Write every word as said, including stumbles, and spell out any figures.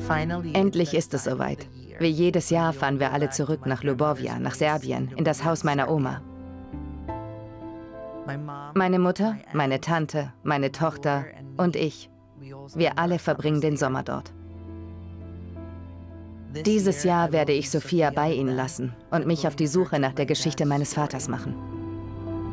Endlich ist es soweit. Wie jedes Jahr fahren wir alle zurück nach Ljubovia, nach Serbien, in das Haus meiner Oma. Meine Mutter, meine Tante, meine Tochter und ich. Wir alle verbringen den Sommer dort. Dieses Jahr werde ich Sophia bei Ihnen lassen und mich auf die Suche nach der Geschichte meines Vaters machen.